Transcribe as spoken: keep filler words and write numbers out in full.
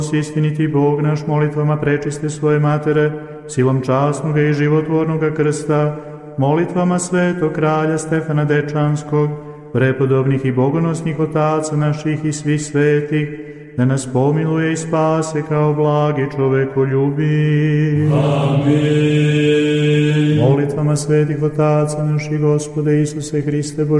istiniti Bog naš, molitvama prečiste svoje matere, silom časnoga i životvornoga krsta, molitvama svetog kralja Stefana Dečanskog, prepodobnih i bogonosnih otaca naših i svih svetih, da nas pomiluje i spase kao blagi čovekoljubi. Amin. Molitvama svetih otaca naših, Gospode Isuse Hriste, Bože